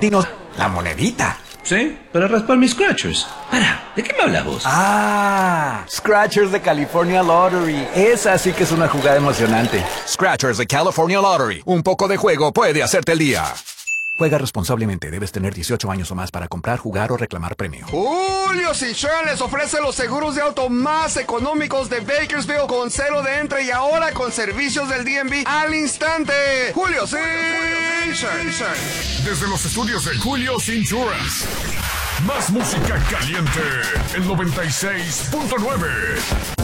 Dinos, la monedita. Sí, para raspar mis scratchers. Para, ¿de qué me hablas vos? Ah, Scratchers de California Lottery. Esa sí que es una jugada emocionante. Scratchers de California Lottery. Un poco de juego puede hacerte el día. Juega responsablemente. Debes tener 18 años o más para comprar, jugar o reclamar premio. Julio Insurance les ofrece los seguros de auto más económicos de Bakersfield con cero de entrada y ahora con servicios del DMV al instante. Julio Insurance. Desde los estudios de Julio's Insurance. Más música caliente. El 96.9.